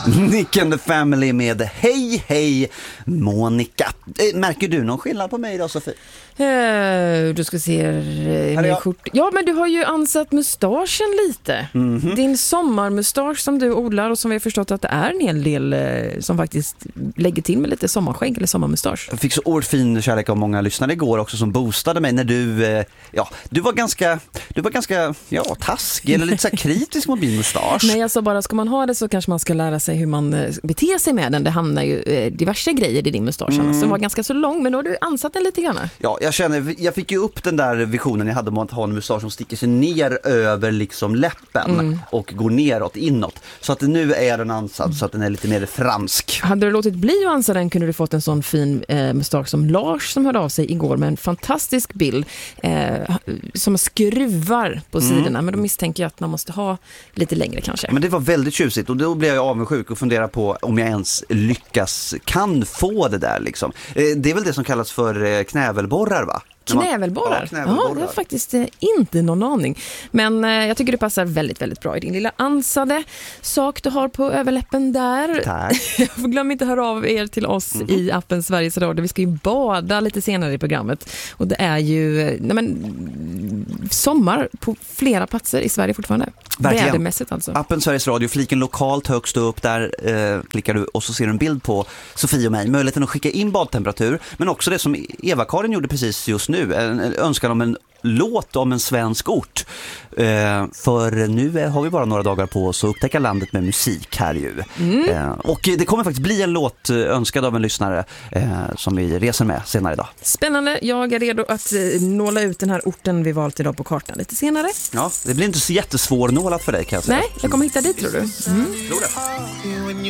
Nick and the Family med Hej hej Monica. Märker du någon skillnad på mig då, Sofie? Du ska se min skjort. Ja, men du har ju ansatt mustaschen lite. Din sommarmustasch som du odlar och som vi har förstått att det är en hel del som faktiskt lägger till med lite sommarskägg eller sommarmustasch. Jag fick så oerhört fin kärlek av många lyssnare igår också som boostade mig när du var ganska taskig eller lite så här kritisk mot min mustasch. Nej, alltså bara ska man ha det så kanske man ska lära sig hur man beter sig med den. Det hamnar ju diverse grejer i din mustasch som var ganska så lång, men då har du ansatt den lite grann. Ja, jag fick ju upp den där visionen jag hade om att ha en mustasch som sticker sig ner över liksom läppen och går neråt, inåt. Så att nu är den ansatt så att den är lite mer fransk. Hade du låtit bli att ansa den kunde du fått en sån fin mustasch som Lars som hörde av sig igår med en fantastisk bild som skruvar på sidorna. Men då misstänker jag att man måste ha lite längre kanske. Men det var väldigt tjusigt och då blev jag avundsjuk och funderar på om jag ens kan få det där liksom. Det är väl det som kallas för knävelborrar, va? Knävelborrar? Ja, det är faktiskt inte någon aning. Men jag tycker det passar väldigt, väldigt bra i din lilla ansade sak du har på överläppen där. Tack. Glöm inte höra av er till oss i appen Sveriges Radio. Vi ska ju bada lite senare i programmet. Och det är ju sommar på flera platser i Sverige fortfarande. Vädermässigt alltså. Appen Sveriges Radio, fliken lokalt högst upp, där klickar du och så ser du en bild på Sofie och mig. Möjligheten att skicka in badtemperatur, men också det som Eva-Karin gjorde precis just nu. En önskan om en låt om en svensk ort. För nu har vi bara några dagar på oss att upptäcka landet med musik här ju. Och det kommer faktiskt bli en låt önskad av en lyssnare som vi reser med senare idag. Spännande. Jag är redo att nåla ut den här orten vi valt idag på kartan lite senare. Ja, det blir inte så jättesvårnålat för dig kan jag säga. Nej, jag kommer hitta dit tror du. Tror det.